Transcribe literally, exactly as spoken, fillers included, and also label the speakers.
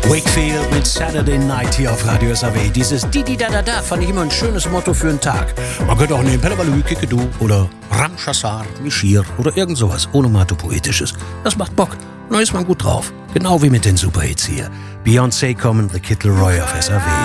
Speaker 1: Wakefield mit Saturday Night hier auf Radio S A W. Dieses Didi da da da fand ich immer ein schönes Motto für einen Tag. Man könnte auch nehmen Pellebalü, Kikidu oder Ramschassar, Mischir oder irgend sowas onomatopoetisches. Das macht Bock. Da ist man gut drauf. Genau wie mit den Superhits hier. Beyoncé kommen, The Kid Laroi auf S A W.